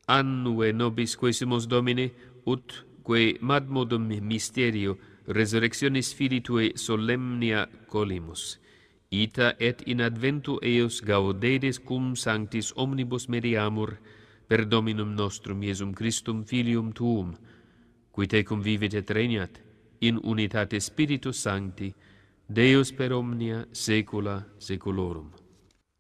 annue nobis quesumus Domine, ut quae madmodum mysterio resurrectionis Filii Tuae solemnia colimus, ita et in adventu eos gaudedes cum sanctis omnibus mediamur per Dominum nostrum Iesum Christum Filium Tuum, qui tecum vivit et regnat in unitate Spiritus Sancti, Deus per omnia saecula saeculorum.